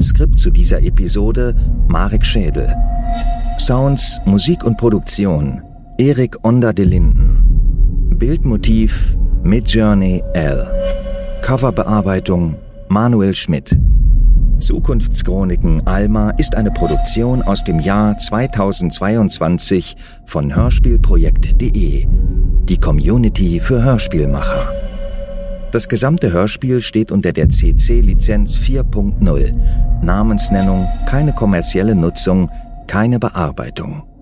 Skript zu dieser Episode Marek Schädel. Sounds, Musik und Produktion Erik Onder de Linden. Bildmotiv Midjourney L. Coverbearbeitung Manuel Schmidt. Zukunftschroniken Alma ist eine Produktion aus dem Jahr 2022 von Hörspielprojekt.de, die Community für Hörspielmacher. Das gesamte Hörspiel steht unter der CC-Lizenz 4.0. Namensnennung, keine kommerzielle Nutzung, keine Bearbeitung.